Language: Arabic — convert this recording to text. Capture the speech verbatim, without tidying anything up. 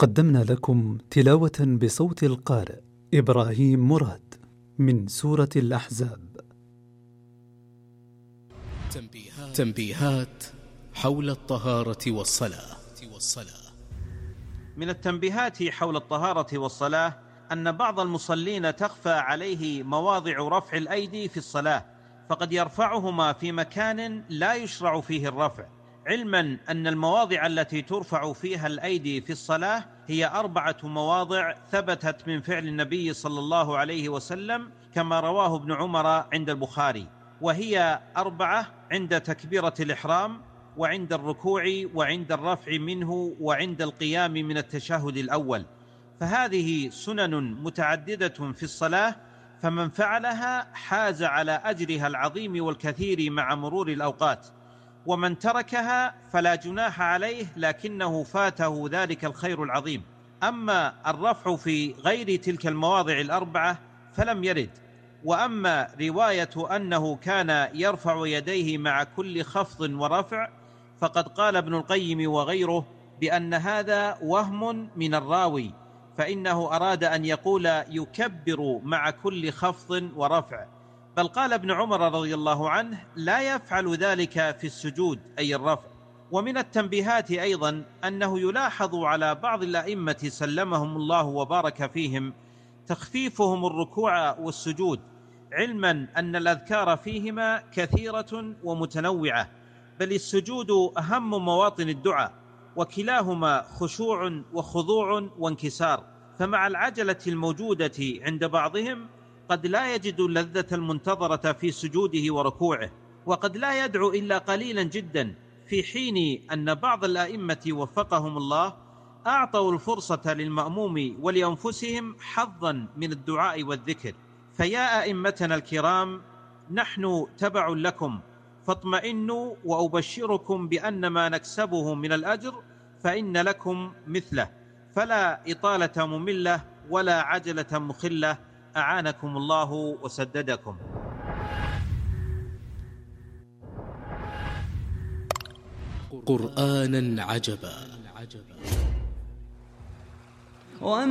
قدمنا لكم تلاوة بصوت القارئ إبراهيم مراد من سورة الأحزاب. تنبيهات, تنبيهات حول الطهارة والصلاة. من التنبيهات حول الطهارة والصلاة أن بعض المصلين تخفى عليه مواضع رفع الأيدي في الصلاة، فقد يرفعهما في مكان لا يشرع فيه الرفع، علما أن المواضع التي ترفع فيها الأيدي في الصلاة هي أربعة مواضع ثبتت من فعل النبي صلى الله عليه وسلم كما رواه ابن عمر عند البخاري، وهي أربعة: عند تكبيرة الإحرام، وعند الركوع، وعند الرفع منه، وعند القيام من التشهد الأول. فهذه سنن متعددة في الصلاة، فمن فعلها حاز على أجرها العظيم والكثير مع مرور الأوقات، ومن تركها فلا جناح عليه لكنه فاته ذلك الخير العظيم. أما الرفع في غير تلك المواضع الأربعة فلم يرد. وأما رواية أنه كان يرفع يديه مع كل خفض ورفع فقد قال ابن القيم وغيره بأن هذا وهم من الراوي، فإنه أراد أن يقول يكبر مع كل خفض ورفع، بل قال ابن عمر رضي الله عنه لا يفعل ذلك في السجود أي الرفع. ومن التنبيهات أيضا أنه يلاحظ على بعض الأئمة سلمهم الله وبارك فيهم تخفيفهم الركوع والسجود، علما أن الأذكار فيهما كثيرة ومتنوعة، بل السجود أهم مواطن الدعاء، وكلاهما خشوع وخضوع وانكسار، فمع العجلة الموجودة عند بعضهم قد لا يجد اللذة المنتظرة في سجوده وركوعه، وقد لا يدعو إلا قليلا جدا، في حين أن بعض الأئمة وفقهم الله أعطوا الفرصة للمأموم ولأنفسهم حظا من الدعاء والذكر. فيا أئمتنا الكرام، نحن تبع لكم، فاطمئنوا وأبشركم بأن ما نكسبه من الأجر فإن لكم مثله، فلا إطالة مملة ولا عجلة مخلة، أعانكم الله وسددكم. قرآنا عجبا.